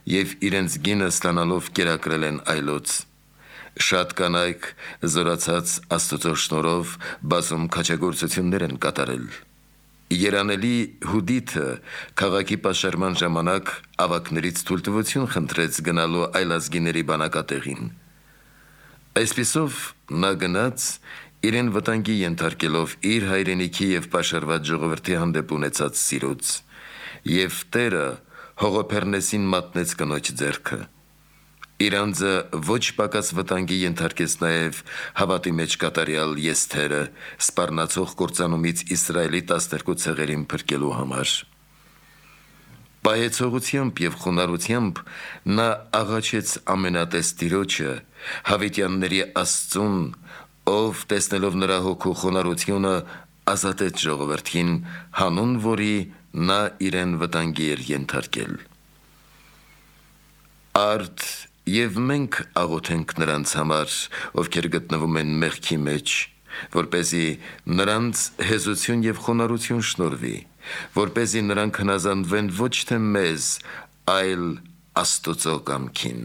եւ իրենց գինը ստանալով կերակրել են այլոց։ Շատ կանայք զորացած Աստծո շնորհով բազում քաջագործություններ են կատարել։ Երանելի Հուդիթը քաղաքի պաշարման ժամանակ ավագներից թույլտվություն խնդրեց գնալու այլազգիների բանակատեղին։ Այսպիսով նա գնաց իրեն վտանգի ենթարկելով իր հայրենիքի եւ պաշարված ժողովրդի հանդեպ ունեցած սիրուց, եւ Տերը Հողոփեռնեսին մատնեց կնոջ ձեռքը։ Իր անձը ոչ պակաս վտանգի ենթարկեց նաև հավատի մեջ կատարյալ Եսթերը սպառնացող կործանումից Իսրայելի 12 ցեղերին փրկելու համար։ Պայեցողությամբ եւ խոնարհությամբ նա աղաչեց ամենատես Տիրոջը, հավիտյանների Աստծուն, ով տեսնելով նրա հոգու խոնարհությունը ազատեց ժողովրդին, հանուն որի նա իրեն վտանգի էր ենթարկել։ Արդ եւ մենք աղոթենք նրանց համար, ովքեր գտնվում են մեղքի մեջ, որպեսզի նրանց հեզություն եւ խոնարհություն շնորհվի, որպեսզի նրանք հնազանդվեն ոչ թե մեզ, այլ Աստծո կամքին։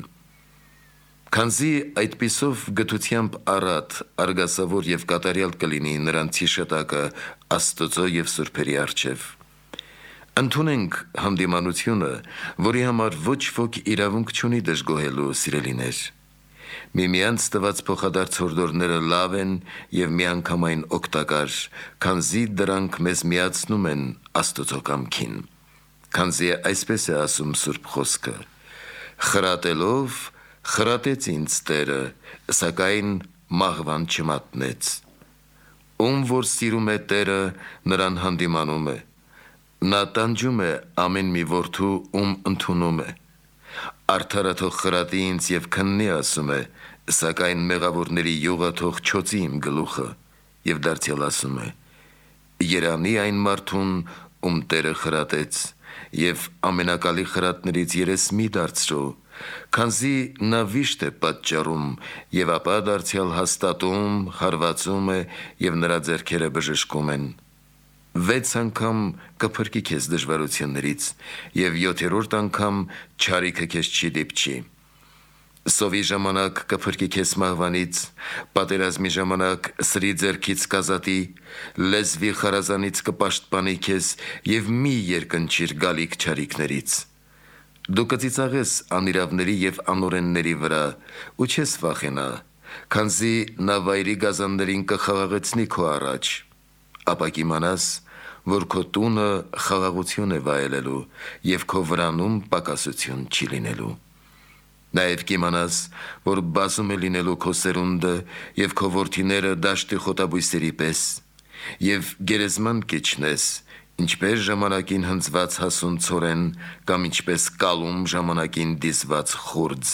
Քանզի այդպիսով գթությամբ առատ, արգասավոր եւ կատարյալ կլինի նրանց հիշատակը Աստծո եւ սուրբերի առջև։ Ընդունենք հանդիմանությունը, որի համար ոչ ոք իրավունք չունի դժգոհելու, սիրելիներ։ Միմյանց տված փոխադարձ հորդորները լավ են եւ միանգամայն օգտակար, քանզի դրանք մեզ միացնում են Աստծո կամքին։ Քանզի այսպես է ասում Սուրբ Խոսքը. «Խրատելով խրատեց ինձ Տերը, սակայն մահվան չմատնեց։ Ում որ սիրում է Տերը, նրան հանդիմանում է։ Նա տանջում է ամեն մի որդու, ում ընդունում է։ Արդարը թող խրատի ինձ եւ քննի, ասում է, սակայն մեղավորների յուղը թող չոցի իմ գլուխը, եւ դարձյալ ասում է. երանի այն մարդուն, ում Տերը խրատեց, եւ ամենակալի խրատներից երես մի դարձրու, քանզի նա վիշտ է պատճառում, եւ ապա դարձյալ հաստատում, հարվածում է, եւ նրա ձեռքերը բժշկում են։ 6 անգամ կփրկի քեզ դժվարություններից, եւ 7-րդ անգամ չարիքը քեզ չի դիպչի։ Սովի ժամանակ կփրկի քեզ մահվանից, պատերազմի ժամանակ սրի ձեռքից կազատի, լեզվի խարազանից կպաշտպանի քեզ եւ մի երկնչիր գալիք չարիքներից։ Դու կծիծաղես անիրավների եւ անօրենների վրա ու չես վախենա, քանզի նա վայրի գազաններին կխաղաղեցնի քո առաջ, ապա կիմանաս, որ քո տունը խաղաղություն է վայելելու եւ քո վրանում պակասություն չի լինելու։ Նաև կիմանաս, որ բազում է լինելու քո սերունդը եւ քո որդիները դաշտի խոտաբույսերի պես, եւ գերեզման կիչնես, ինչպես ժամանակին հնձված հասուն ցորեն կամ ինչպես կալում ժամանակին դիսված խուրձ։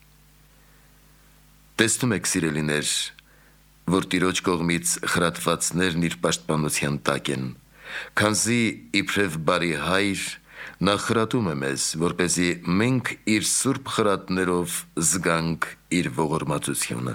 Տեսնում եք, սիրելիներ, որ Տիրոջ կողմից խրատվածներն իր պաշտպանության տակ են, քանզի իբրև բարի հայր նա խրատում է մեզ, որպեսզի մենք իր սուրբ խրատներով զգանք իր ողորմածությունը։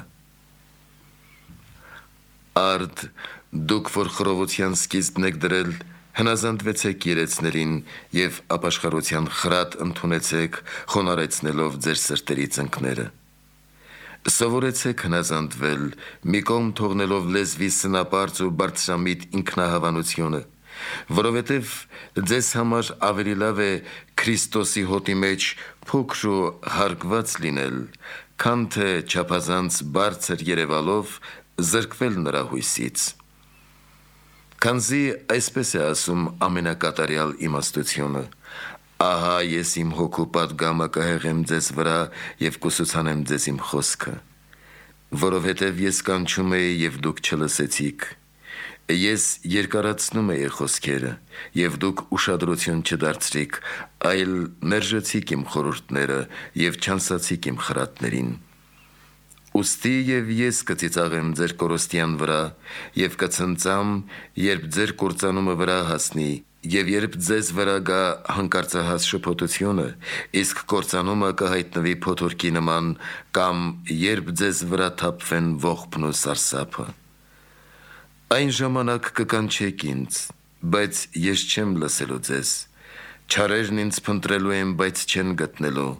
Արդ, դուք որ խռովության սկիզբն եք դրել, հնազանդվեցեք երեցներին եւ ապաշխարության խրատ ընդունեցեք, խոնարեցնելով ձեր սրտերի ծնկները։ Սովորեցեք հնազանդվել, մի կողմ թողնելով լեզվի սնապարծ ու բարձրամիտ ինքնահավանությունը, որովհետև ձեզ համար ավելի լավ է Քրիստոսի հոտի մեջ փոքր ու հարգված լինել, քան թե չափազանց բարձր երևալով զրկվել նրա հույսից։ Քանզի այսպես է ասում ամենակատարյալ իմաստությունը. «Ահա ես իմ հոգու պատգամը կհեղեմ ձեզ վրա եւ կուսուցանեմ ձեզ իմ խոսքը, որովհետև ես կանչում էի եւ դուք չլսեցիք, ես երկարացնում էի խոսքերը եւ դուք ուշադրություն չդարձրիք, այլ մերժեցիք իմ խորհուրդները եւ չանսացիք իմ խրատներին։ Ուստի եւ ես կծիծաղեմ ձեր կորստյան վրա եւ կցնծամ, երբ ձեր կործանումը վրա հասնի եւ երբ ձեզ վրա գա հանկարծահաս շփոթությունը, իսկ կործանումը կհայտնվի փոթորկի նման կամ երբ ձեզ վրա թափվեն ողբն ու սարսափը։ Այն ժամանակ կկանչեք ինձ, բայց ես չեմ լսելու ձեզ, չարերն ինձ փնտրելու են, բայց չեն գտնելու,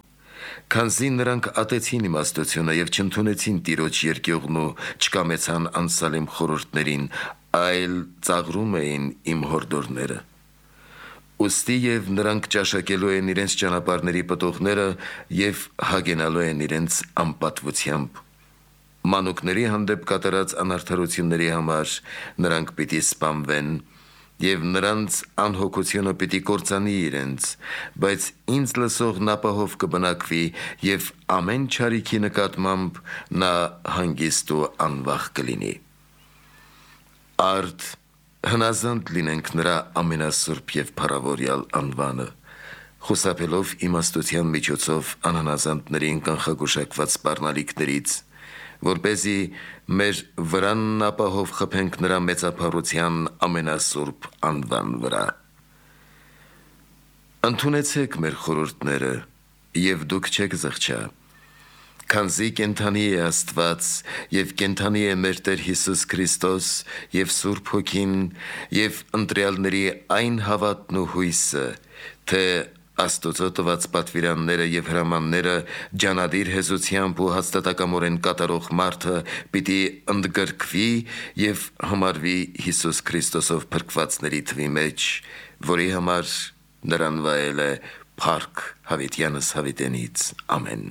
Քանզի նրանք ատեցին իմաստությունը եւ չընդունեցին Տիրոջ երկյուղն ու չկամեցան անցալ իմ խորհուրդներին, այլ ծաղրում էին իմ հորդորները։ Ուստի եւ նրանք ճաշակելու են իրենց ճանապարհների պտուղները եւ հագենալու են իրենց անպատվությամբ։ Մանուկների հանդեպ կատարած անարդարությունների համար նրանք պիտի սպանվեն, եւ նրանց անհոգությունը պիտի կործանի իրենց, բայց ինձ լսողն ապահով կբնակվի եւ ամեն չարիքի նկատմամբ նա հանգիստ ու անվախ կլինի։ Արդ հնազանդ լինենք նրա ամենասուրբ եւ փառավորյալ անվանը, խուսափելով իմաստության միջոցով անհնազանդներին կանխագուշակված սպառնալիքներից, որպեսզի մեր վրանն ապահով խփենք նրա մեծափառության ամենասուրբ անվան վրա։ Ընդունեցեք մեր խորհուրդները եւ դուք չեք զղջա, քանզի կենթանի է Աստված եւ կենթանի է մեր Տեր Հիսուս Քրիստոս եւ Սուրբ Հոգին եւ ընտրյալների այն հավատն ու հույսը, թե Աստծո տված պատվիրանները եւ հրամանները ջանադիր հեզությամբ ու հաստատակամորեն կատարող մարդը պիտի ընդգրկվի եւ համարվի Հիսուս Քրիստոսով փրկվածների թվի մեջ, որի համար նրան վայել է փառք հավիտյանս հավիտենից։ Ամեն։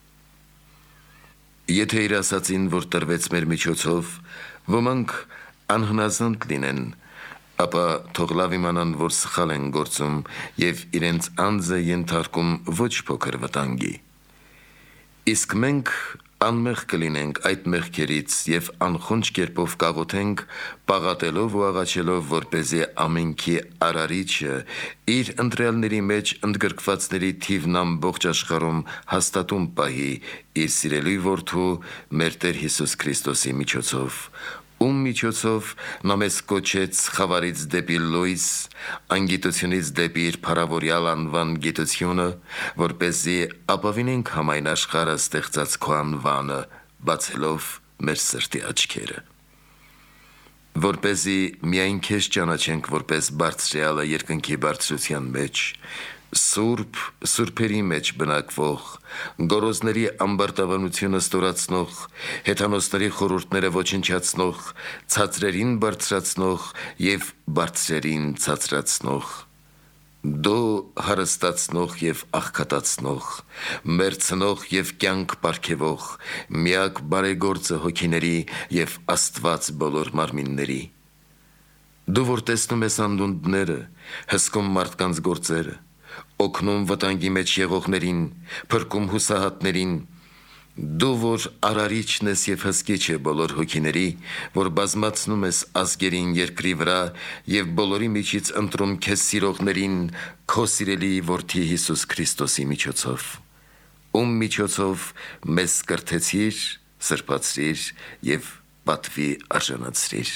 Եթե իր ասացին, որ տրվեց մեր միջոցով, ոմանք անհնազանդ լինեն, ապա թող լավ իմանան, որ սխալ են գործում եւ իրենց անձը ենթարկում ոչ փոքր վտանգի։ Իսկ մենք անմեղ կլինենք այդ մեղքերից եւ անխոնջ կերպով կաղոթենք, պաղատելով ու աղաչելով, որպեսզի ամենքի արարիչը իր ընտրյալների մեջ ընդգրկվածների թիվն ամբողջ աշխարհում հաստատում պահի իր սիրելի որդու մեր Տեր Հիսուս Քրիստոսի միջոցով, ում միջոցով նա մեզ կոչեց խավարից դեպի լույս, անգիտությունից դեպի իր փառավորյալ անվան գիտությունը, որպեսզի ապավինենք համայն աշխարհը ստեղծած քո անվանը, բացելով մեր սրտի աչքերը։ Որպեսզի միայն քեզ ճանաչենք որպես բարձրյալը երկնքի բարձրության մեջ, սուրբ, սուրբերի մեջ բնակվող, գորոզների ամբարտավանությունը ստորացնող, հեթանոսների խորհուրդները ոչնչացնող, ցածրերին բարձրացնող եւ բարձրերին ցածրացնող, դու հարստացնող եւ աղքատացնող, մերցնող եւ կյանք պարգևող, միակ բարեգործը հոգիների եւ Աստված բոլոր մարմինների։ Դու որ տեսնում ես անդունդները, հսկում մարդկանց գործերը, օգնում վտանգի մեջ եղողներին, փրկում հուսահատներին, դու որ արարիչն ես եւ հսկիչ է բոլոր հոգիների, որ բազմացնում ես ազգերին երկրի վրա եւ բոլորի միջից ընտրում քեզ սիրողներին քո սիրելի որդի Հիսուս Քրիստոսի միջոցով, ում միջոցով մեզ կրթեցիր, սրբացրիր եւ պատվի արժանացրիր։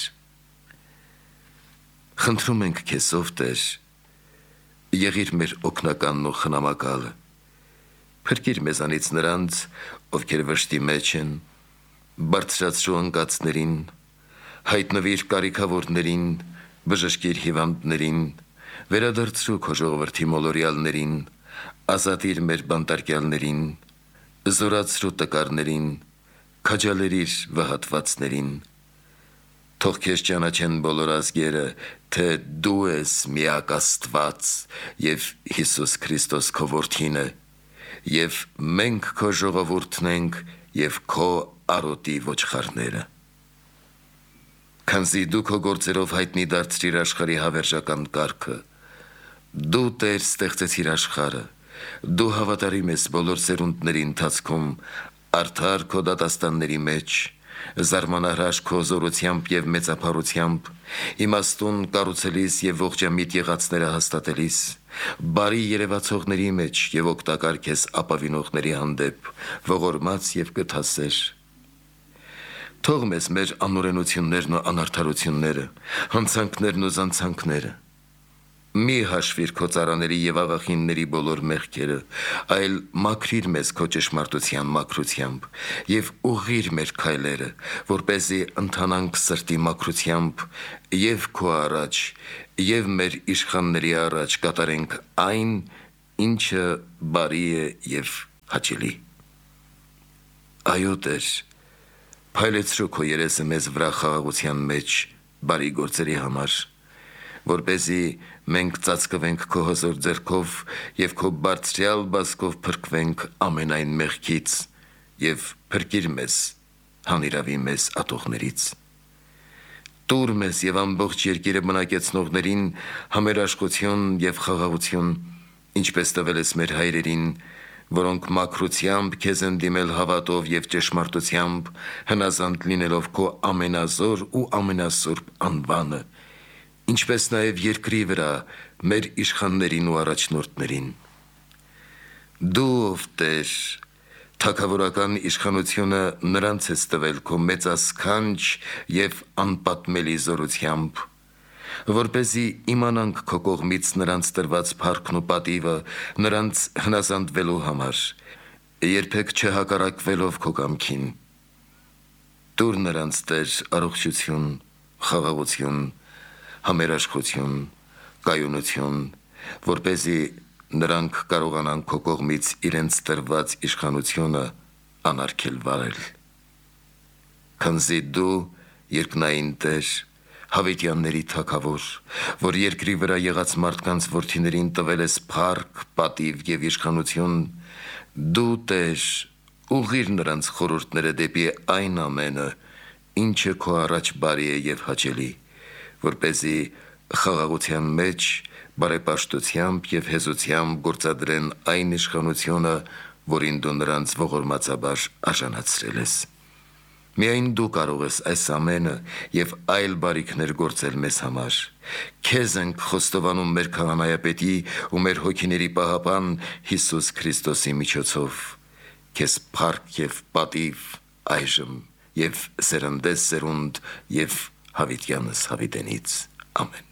Խնդրում ենք քեզ, ով Տեր, եղիր մեր օգնականն ու խնամակալը, փրկիր մեզանից նրանց, ովքեր վշտի մեջ են, բարձրացրու անկացներին, հայտնվիր կարիքավորներին, բժշկիր հիվանդներին, վերադարձրու քո ժողովրդի մոլորյալներին, ազատիր մեր բանտարկյալներին, զորացրու տկարներին, քաջալերիր վհատվածներին, թող քեզ ճանաչեն բոլոր ազգերը, թե դու ես միակ Աստված եւ Հիսուս Քրիստոս քո որդին է, եւ մենք քո ժողովուրդն ենք եւ քո արոտի ոչխարները։ Քանզի դու քո գործերով հայտնի դարձրիր աշխարհի հավերժական կարգը, դու Տեր ստեղծեցիր աշխարհը, դու հավատարիմ ես բոլոր սերունդների ընթացքում, արդար քո դատաստանների մեջ, զարմանահրաշ քո զորությամբ եւ մեծափառությամբ, իմաստուն կառուցելիս եւ ողջամիտ եղածները հաստատելիս, բարի երևացողների մեջ եւ օգտակար քեզ ապավինողների հանդեպ, ողորմած եւ կթասեր։ Թող մեզ մեր անօրենություններն ու անարդարությունները, հանցանքներն ու զանցանքները, մի հաշվիր քո ծառաների եւ աղախինների բոլոր մեղքերը, այլ մաքրիր մեզ քո ճշմարտության մաքրությամբ եւ ուղղիր մեր քայլերը, որպեսզի ընթանանք սրտի մաքրությամբ եւ քո առաջ եւ մեր իշխանների առաջ կատարենք այն, ինչը բարի է եւ հաճելի։ Այո Տեր, փայլեցրու քո երեսը մեզ վրա խաղաղության մեջ բարի գործերի համար, որպեսզի մենք ծածկվենք քո հզոր ձեռքով և քո բարձրյալ բազկով փրկվենք ամենայն մեղքից և փրկիր մեզ հանիրավի մեզ ատողներից։ Տուր մեզ և ամբողջ երկիրը բնակեցնողներին համերաշխություն և խաղաղություն, ինչպես տվել ես մեր հայրերին, որոնք մաքրությամբ քեզ են դիմել հավատով և ճշմարտությամբ, հնազանդ լինելով քո ամենազոր ու ամենասուրբ անվանը, ինչպես նաև երկրի վրա մեր իշխաններին ու առաջնորդներին։ Դու ով Տեր, թագավորական իշխանությունը նրանց ես տվել քո մեծասքանչ և անպատմելի զորությամբ, որպեսզի իմանանք քո կողմից նրանց տրված փառքն ու պատիվը նրանց հնազանդվելու համար, երբեք չհակառակվելով քո կամքին։ Տուր նրանց Տեր առողջություն, խաղաղություն, համերաշխություն, կայունություն, որպեսզի նրանք կարողանան քո կողմից իրենց տրված իշխանությունը անարգել վարել։ Քանզի դու երկնային Տեր, հավիտյանների թագավոր, որ երկրի վրա եղած մարդկանց որդիներին տվել ես փառք, պատիվ և իշխանություն, դու Տեր, ուղղիր նրանց խորհուրդները դեպի այն ամենը, ինչը քո առաջ բարի է և հաճելի, որպեսզի խաղաղության մեջ բարեպաշտությամբ և հեզությամբ գործադրեն այն իշխանությունը, որին դու նրանց ողորմածաբար արժանացրել ես։ Միայն դու կարող ես այս ամենը և այլ բարիքներ գործել մեզ համար։ Քեզ ենք խոստովանում մեր քահանայապետի ու մեր հոգիների պահապան Հիսուս Քրիստոսի միջոցով։ Քեզ փառք և պատիվ այժմ և սերնդես սերունդ և հավիտյանս հավիտենից։ Ամեն։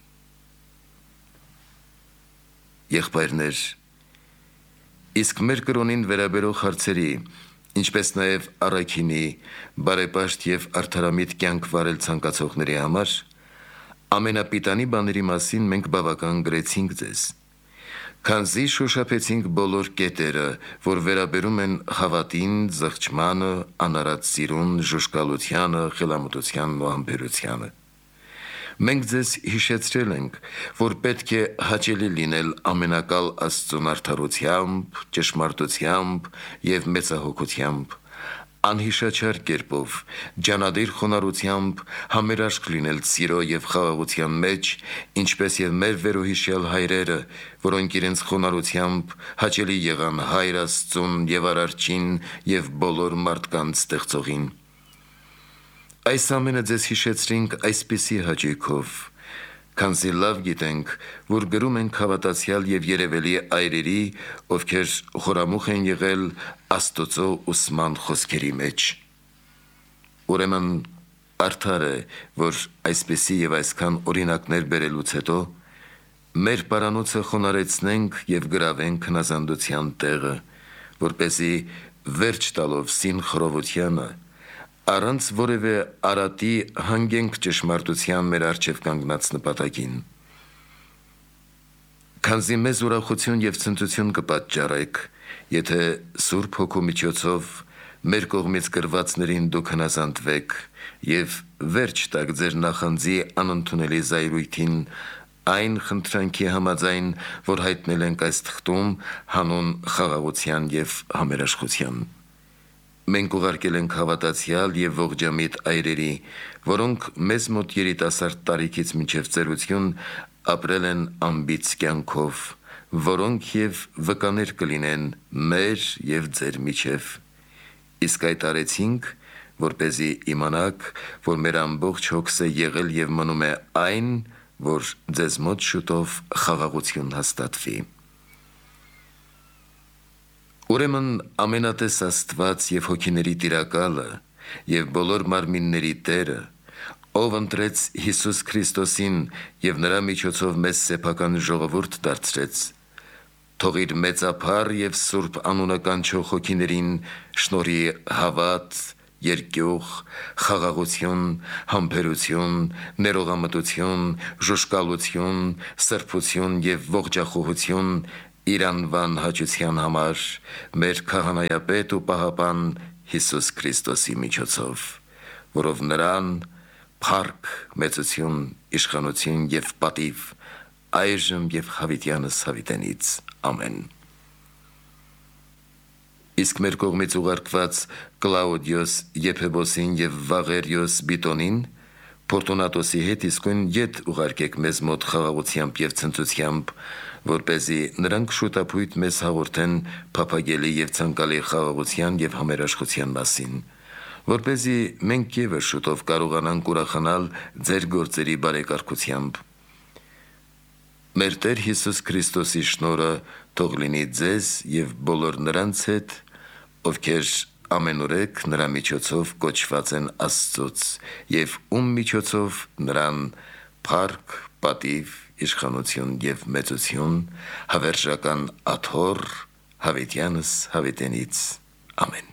Եղբայրներ, իսկ մեր կրոնին վերաբերող հարցերի, ինչպես նաև առաքինի, բարեպաշտ և արդարամիտ կյանք վարել ցանկացողների համար, ամենապիտանի բաների մասին մենք բավական գրեցինք ձեզ, քանզի շոշափեցինք բոլոր կետերը, որ վերաբերում են հավատին, զղջմանը, անարատ սիրուն, ժուժկալությանը, խելամտությանն ու համբերությանը։ Մենք ձեզ հիշեցրել ենք, որ պետք է հաճելի լինել ամենակալ Աստծուն արդարությամբ, ճշմարտությամբ և մեծահոգությամբ, անհիշաչար կերպով, ջանադիր խոնարհությամբ, համերաշխ լինել սիրո և խաղաղության մեջ, ինչպես և մեր վերոհիշյալ հայրերը, որոնք իրենց խոնարհությամբ հաճելի եղան Հայր Աստծուն և Արարչին և բոլոր մարդկանց ստեղծողին։ Այս ամենը ձեզ հիշեցրինք այսպիսի հաճույքով, քանզի լավ գիտենք, որ գրում ենք հավատացյալ և երևելի այրերի, ովքեր խորամուխ են եղել Աստծո ուսման խոսքերի մեջ։ Ուրեմն արդար է, որ այսպիսի և այսքան օրինակներ բերելուց հետո մեր պարանոցը խոնարհեցնենք և գրավենք հնազանդության տեղը, որպեսզի վերջ տալով սին խռովությանը, առանց որևէ արատի հանգենք ճշմարտության մեր առջև կանգնած նպատակին։ Քանզի մեզ ուրախություն և ցնծություն կպատճառեք, եթե Սուրբ Հոգու միջոցով մեր կողմից գրվածներին դուք հնազանդվեք և վերջ տաք ձեր նախանձի անընդունելի զայրույթին այն խնդրանքի համաձայն, որ հայտնել ենք այս թղթում հանուն խաղաղության և համերաշխության։ Մենք ուղարկել ենք հավատացյալ և ողջամիտ այրերի, որոնք մեզ մոտ երիտասարդ տարիքից մինչև ծերություն ապրել են անբիծ կյանքով, որոնք և վկաներ կլինեն մեր և ձեր միջև։ Իսկ այդ արեցինք, որպեսզի իմանաք, որ մեր ամբողջ հոգս է եղել և մնում է այն, որ ձեզ մոտ շուտով խաղաղություն հաստատվի։ Ուրեմն ամենատես Աստված և հոգիների տիրակալը և բոլոր մարմինների Տերը, ով ընտրեց Հիսուս Քրիստոսին և նրա միջոցով մեզ սեփական ժողովուրդ դարձրեց, թող իր մեծափառ և սուրբ անունը կանչող հոգիներին շնորհի հավատ, երկյուղ, խաղաղություն, համբերություն, ներողամտություն, ժուժկալություն, սրբություն և ողջախոհություն, իր անվան հաճության համար մեր քահանայապետ ու պահապան Հիսուս Քրիստոսի միջոցով, որով նրան փառք, մեծություն, իշխանություն եւ պատիվ այժմ եւ հավիտյանս հավիտենից ամեն։ Իսկ մեր կողմից ուղարկված Կլաուդիոս Եփեբոսին եւ Վաղերիոս Բիտոնին Պորտունատոսի հետ իսկույն ետ ուղարկեք մեզ մոտ խաղաղությամբ եւ ցնծությամբ, որպեսզի նրանք շուտապույտ մեզ հաղորդեն փափագելի եւ ցանկալի խաղաղության եւ համերաշխության մասին, որպեսզի մենք եւս շուտով կարողանանք ուրախանալ ձեր գործերի բարեկարգությամբ։ Մեր Տեր Հիսուս Քրիստոսի շնորհը թող լինի ձեզ եւ բոլոր նրանց հետ, ովքեր ամենուրեք նրա միջոցով կոչված են Աստծուց եւ ում միջոցով նրան փառք, պատիվ, իշխանություն եւ մեծություն հավերժական աթոռ հավիտյանս հավիտենից ամեն։